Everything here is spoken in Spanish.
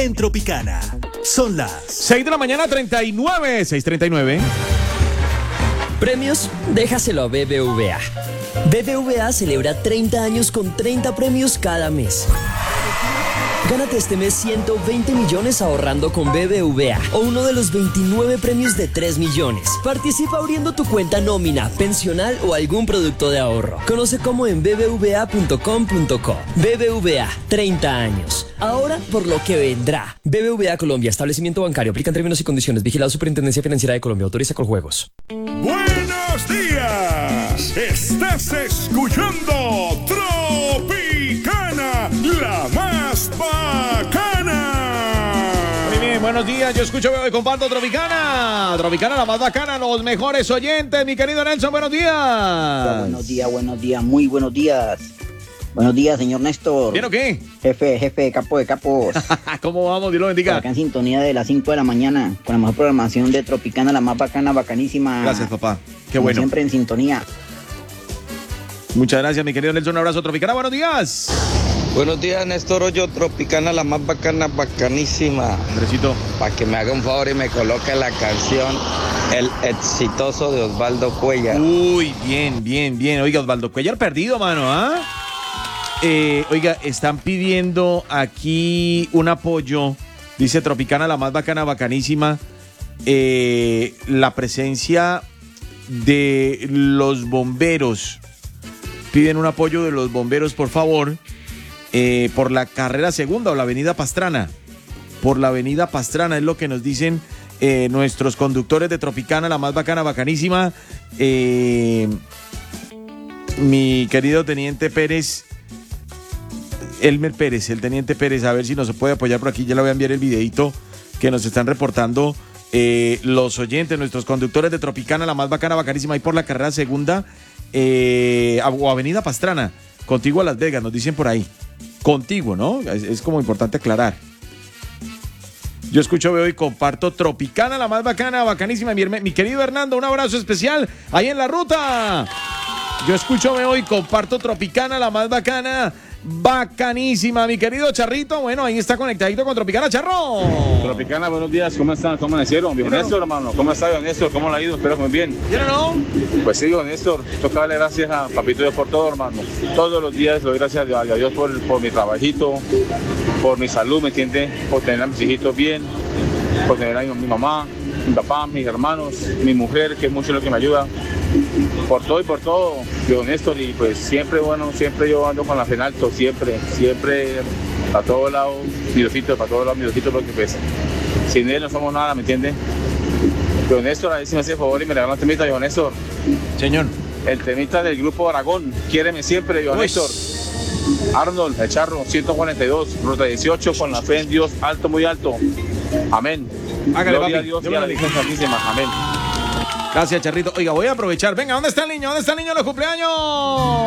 en Tropicana. Son las 6 de la mañana, 6:39. Premios, déjaselo a BBVA. BBVA celebra 30 años con 30 premios cada mes. Gánate este mes 120 millones ahorrando con BBVA o uno de los 29 premios de 3 millones. Participa abriendo tu cuenta nómina, pensional o algún producto de ahorro. Conoce cómo en bbva.com.co. BBVA, 30 años. Ahora por lo que vendrá. BBVA Colombia, establecimiento bancario. Aplican términos y condiciones. Vigilado Superintendencia Financiera de Colombia. Autoriza con juegos. ¡Buenos días! Estás escuchando Tropicana, la más bacana. Muy bien, buenos días. Yo escucho, veo y comparto Tropicana. Tropicana, la más bacana, los mejores oyentes. Mi querido Nelson, buenos días. Buenos días, muy buenos días. Buenos días, señor Néstor. ¿Bien o qué? Jefe, capo de capos. ¿Cómo vamos? Dios lo bendiga. Acá en sintonía de las 5 de la mañana, con la mejor programación de Tropicana, la más bacana, bacanísima. Gracias, papá. Qué Como bueno. siempre en sintonía. Muchas gracias, mi querido Nelson. Un abrazo, Tropicana. Buenos días. Buenos días, Néstor Hoyo, Tropicana, la más bacana, bacanísima. Andresito. Para que me haga un favor y me coloque la canción El Exitoso de Osvaldo Cuellar. Uy, bien. Oiga, Osvaldo Cuellar perdido, mano, ¿ah? Oiga, están pidiendo aquí un apoyo. Dice Tropicana, la más bacana, bacanísima. La presencia de los bomberos. Piden un apoyo de los bomberos, por favor, por la carrera segunda o la avenida Pastrana. Por la avenida Pastrana, es lo que nos dicen nuestros conductores de Tropicana, la más bacana, bacanísima. Mi querido teniente Pérez, Elmer Pérez, el teniente Pérez, a ver si nos puede apoyar por aquí. Ya le voy a enviar el videito que nos están reportando los oyentes, nuestros conductores de Tropicana, la más bacana, bacanísima, ahí por la carrera segunda o avenida Pastrana, contiguo a Las Vegas, nos dicen por ahí. Contiguo, ¿no? Es como importante aclarar. Yo escucho, veo y comparto Tropicana, la más bacana, bacanísima. Mi querido Hernando, un abrazo especial ahí en la ruta. Yo escucho, veo y comparto Tropicana, la más bacana, bacanísima. Mi querido Charrito, bueno, ahí está conectadito con Tropicana, Charro. Tropicana, buenos días, ¿cómo están? ¿Cómo amanecieron? Viejo Néstor, hermano, ¿cómo está, viejo Néstor? ¿Cómo le ha ido? Espero que muy bien. ¿Bien o no? Pues sí, viejo Néstor, toca darle gracias a Papito Dios por todo, hermano. Todos los días le doy gracias a Dios por mi trabajito, por mi salud, ¿me entiende? Por tener a mis hijitos bien, por tener a mi mamá, mi papá, mis hermanos, mi mujer, que es mucho lo que me ayuda. Por todo, viejo Néstor, y pues siempre yo ando con la fe en alto, siempre, a todos lados, mi Diosito, porque pues sin él no somos nada, ¿me entiende? Viejo Néstor, a ver si me hace el favor y me regala un temita, viejo Néstor. Señor. El temita del grupo Aragón, quiéreme siempre, viejo Néstor. Arnold, el Charro, 142, ruta 18, con la fe en Dios, alto, muy alto. Amén. Hágale, Gloria papi. a Dios y a la Virgen Santísima. Amén. Gracias, Charrito. Oiga, voy a aprovechar. Venga, ¿dónde está el niño? ¿Dónde está el niño de los cumpleaños?